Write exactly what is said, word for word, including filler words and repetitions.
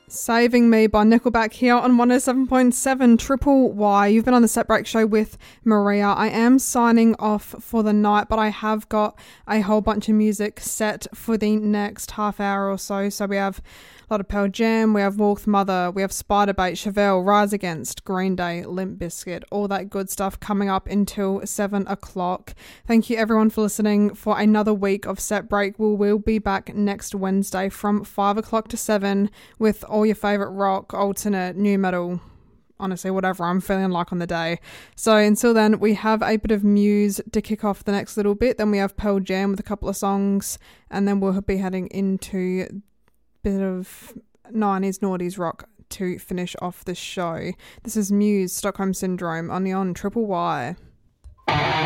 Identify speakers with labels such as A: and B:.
A: Saving Me by Nickelback here on one oh seven point seven Triple Y. You've been on the Set Break Show with Maria. I am signing off for the night, but I have got a whole bunch of music set for the next half hour or so. So we have a lot of Pearl Jam, we have Wolf Mother, we have Spiderbait, Chevelle, Rise Against, Green Day, Limp Bizkit, all that good stuff coming up until seven o'clock. Thank you everyone for listening for another week of Set Break. We will be back next Wednesday from five o'clock to seven with all your favourite rock, alternate, new metal, honestly, whatever I'm feeling like on the day. So until then, we have a bit of Muse to kick off the next little bit. Then we have Pearl Jam with a couple of songs, and then we'll be heading into bit of nineties noughties rock to finish off the show. This is Muse, Stockholm Syndrome, only on Triple Y.